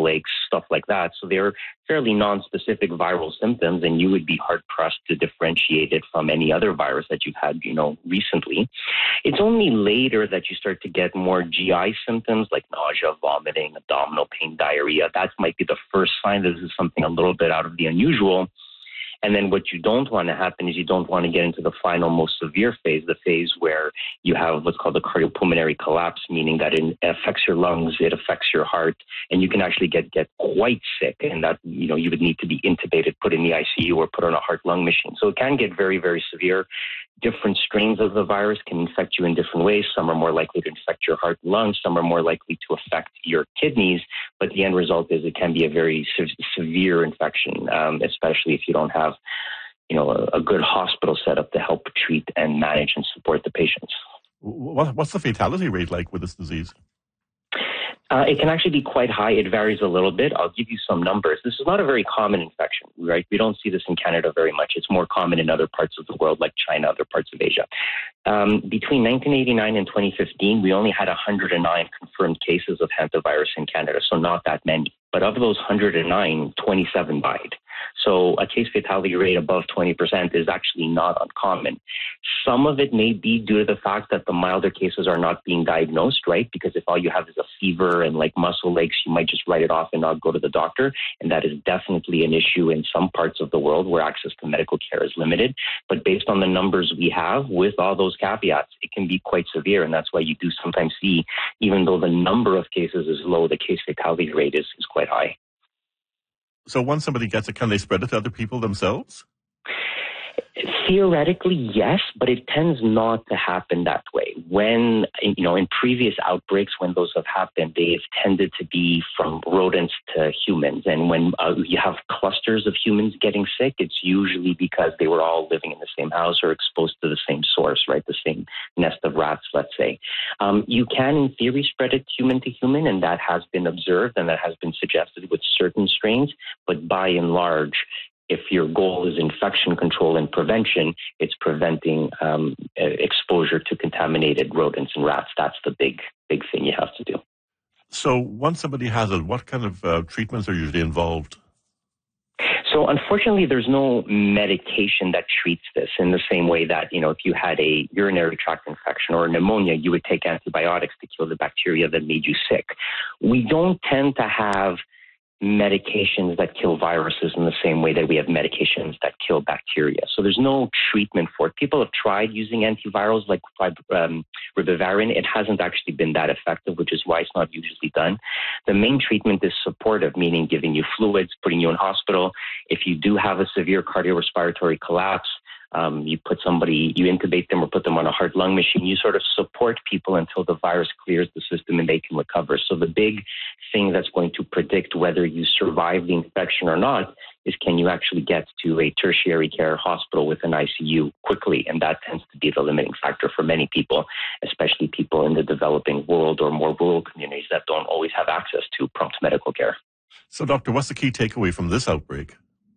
aches, stuff like that. So they're fairly non-specific viral symptoms, and you would be hard-pressed to differentiate it from any other virus that you've had, recently. It's only later that you start to get more GI symptoms like nausea, vomiting, abdominal pain, diarrhea. That might be the first sign that this is something a little bit out of the unusual. And then what you don't want to happen is you don't want to get into the final, most severe phase, the phase where you have what's called a cardiopulmonary collapse, meaning that it affects your lungs, it affects your heart, and you can actually get quite sick. And that, you would need to be intubated, put in the ICU, or put on a heart-lung machine. So it can get very, very severe. Different strains of the virus can infect you in different ways. Some are more likely to infect your heart and lungs. Some are more likely to affect your kidneys. But the end result is it can be a very severe infection, especially if you don't have, a good hospital set up to help treat and manage and support the patients. What's the fatality rate like with this disease? It can actually be quite high. It varies a little bit. I'll give you some numbers. This is not a very common infection, right? We don't see this in Canada very much. It's more common in other parts of the world like China, other parts of Asia. Between 1989 and 2015, we only had 109 confirmed cases of hantavirus in Canada, so not that many. But of those 109, 27 died. So a case fatality rate above 20% is actually not uncommon. Some of it may be due to the fact that the milder cases are not being diagnosed, right? Because if all you have is a fever and like muscle aches, you might just write it off and not go to the doctor. And that is definitely an issue in some parts of the world where access to medical care is limited. But based on the numbers we have, with all those caveats, it can be quite severe. And that's why you do sometimes see, even though the number of cases is low, the case fatality rate is quite high. So once somebody gets it, can they spread it to other people themselves? Theoretically, yes, but it tends not to happen that way. When, in previous outbreaks, when those have happened, they've tended to be from rodents to humans. And when you have clusters of humans getting sick, it's usually because they were all living in the same house or exposed to the same source, right? The same nest of rats, let's say. You can, in theory, spread it human to human, and that has been observed and that has been suggested with certain strains. But by and large, if your goal is infection control and prevention, it's preventing exposure to contaminated rodents and rats. That's the big thing you have to do. So once somebody has it, what kind of treatments are usually involved? So unfortunately, there's no medication that treats this in the same way that, if you had a urinary tract infection or pneumonia, you would take antibiotics to kill the bacteria that made you sick. We don't tend to have medications that kill viruses in the same way that we have medications that kill bacteria. So there's no treatment for it. People have tried using antivirals like ribavirin. It hasn't actually been that effective, which is why it's not usually done. The main treatment is supportive, meaning giving you fluids, putting you in hospital. If you do have a severe cardiorespiratory collapse, you intubate them or put them on a heart-lung machine. You sort of support people until the virus clears the system and they can recover. So the big thing that's going to predict whether you survive the infection or not is, can you actually get to a tertiary care hospital with an ICU quickly? And that tends to be the limiting factor for many people, especially people in the developing world or more rural communities that don't always have access to prompt medical care. So, Doctor, what's the key takeaway from this outbreak?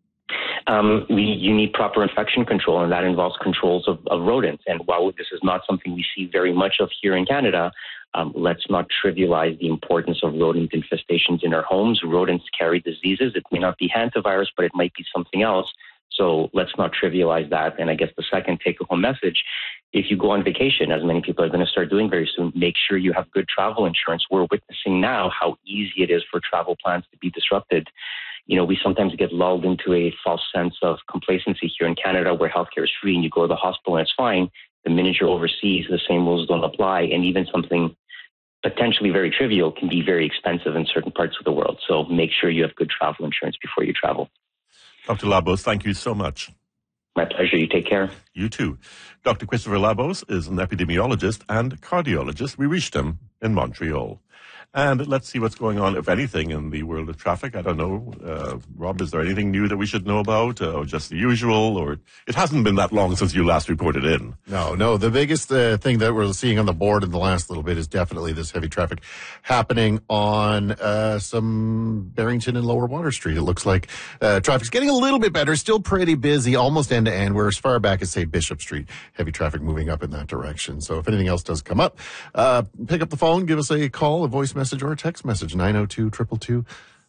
You need proper infection control, and that involves controls of rodents. And while this is not something we see very much of here in Canada, let's not trivialize the importance of rodent infestations in our homes. Rodents carry diseases. It may not be hantavirus, but it might be something else. So let's not trivialize that. And I guess the second take-home message, if you go on vacation, as many people are going to start doing very soon, make sure you have good travel insurance. We're witnessing now how easy it is for travel plans to be disrupted. We sometimes get lulled into a false sense of complacency here in Canada where healthcare is free and you go to the hospital and it's fine. The minute you're overseas, the same rules don't apply. And even something potentially very trivial can be very expensive in certain parts of the world. So make sure you have good travel insurance before you travel. Dr. Labos, thank you so much. My pleasure. You take care. You too. Dr. Christopher Labos is an epidemiologist and cardiologist. We reached him in Montreal. And let's see what's going on, if anything, in the world of traffic. I don't know. Rob, is there anything new that we should know about, or just the usual? Or it hasn't been that long since you last reported in. No. The biggest thing that we're seeing on the board in the last little bit is definitely this heavy traffic happening on some Barrington and Lower Water Street. It looks like traffic's getting a little bit better. Still pretty busy, almost end to end. We're as far back as, say, Bishop Street. Heavy traffic moving up in that direction. So if anything else does come up, pick up the phone, give us a call, a voice message, or a text message, 902-222.